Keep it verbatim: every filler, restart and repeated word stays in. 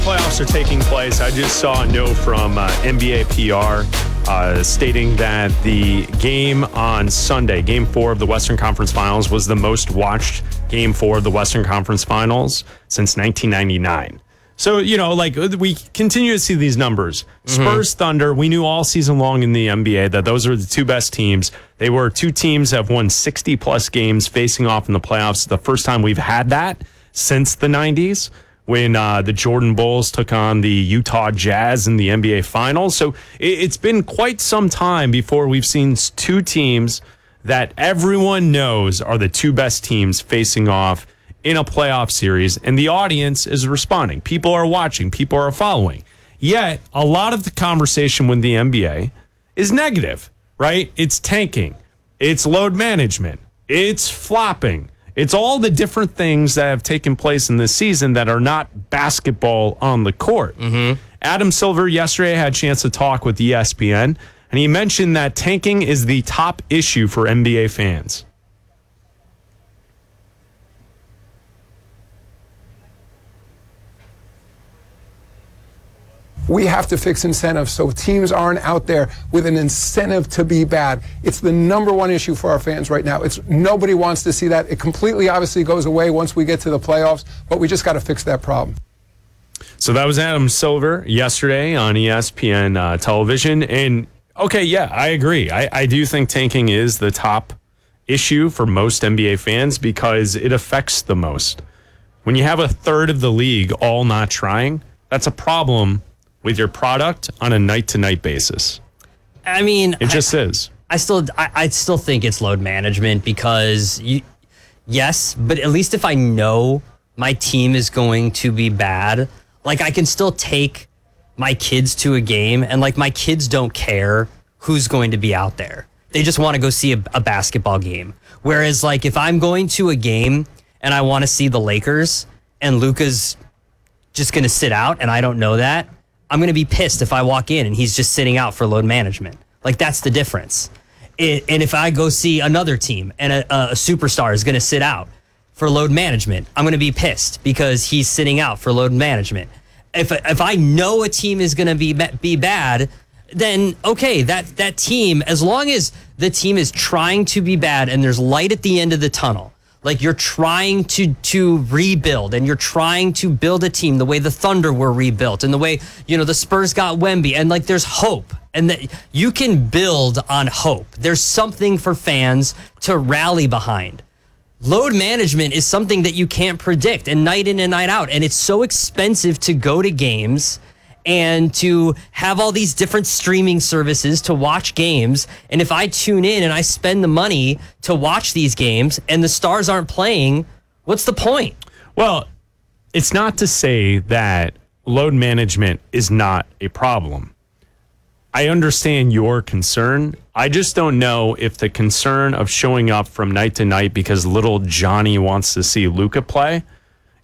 Playoffs are taking place. I just saw a note from uh, N B A P R uh, stating that the game on Sunday, game four of the Western Conference Finals, was the most watched game four of the Western Conference Finals since nineteen ninety-nine. So, you know, like, we continue to see these numbers. Mm-hmm. Spurs, Thunder, we knew all season long in the N B A that those are the two best teams. They were two teams that have won sixty-plus games facing off in the playoffs. The first time we've had that since the nineties, when uh, the Jordan Bulls took on the Utah Jazz in the N B A Finals. So it, it's been quite some time before we've seen two teams that everyone knows are the two best teams facing off in a playoff series, and the audience is responding. People are watching. People are following. Yet, a lot of the conversation with the N B A is negative, right? It's tanking. It's load management. It's flopping. It's all the different things that have taken place in this season that are not basketball on the court. Mm-hmm. Adam Silver yesterday had a chance to talk with E S P N, and he mentioned that tanking is the top issue for N B A fans. We have to fix incentives so teams aren't out there with an incentive to be bad. It's the number one issue for our fans right now. It's nobody wants to see that. It completely obviously goes away once we get to the playoffs, but we just got to fix that problem. So that was Adam Silver yesterday on E S P N uh, television. And, okay, yeah, I agree. I, I do think tanking is the top issue for most N B A fans because it affects the most. When you have a third of the league all not trying, that's a problem with your product on a night-to-night basis. I mean, it just I, is. I still, I, I still think it's load management because you, yes, but at least if I know my team is going to be bad, like I can still take my kids to a game, and like my kids don't care who's going to be out there. They just want to go see a, a basketball game. Whereas, like if I'm going to a game and I want to see the Lakers, and Luka's just going to sit out, and I don't know that, I'm going to be pissed if I walk in and he's just sitting out for load management. Like, that's the difference. It, and if I go see another team and a, a superstar is going to sit out for load management, I'm going to be pissed because he's sitting out for load management. If if I know a team is going to be be bad, then okay, that that team, as long as the team is trying to be bad and there's light at the end of the tunnel, like you're trying to to rebuild and you're trying to build a team the way the Thunder were rebuilt and the way, you know, the Spurs got Wemby, and like there's hope and that you can build on hope. There's something for fans to rally behind. Load management is something that you can't predict, and night in and night out, and it's so expensive to go to games and to have all these different streaming services to watch games. And if I tune in and I spend the money to watch these games and the stars aren't playing, what's the point? Well, it's not to say that load management is not a problem. I understand your concern. I just don't know if the concern of showing up from night to night because little Johnny wants to see Luka play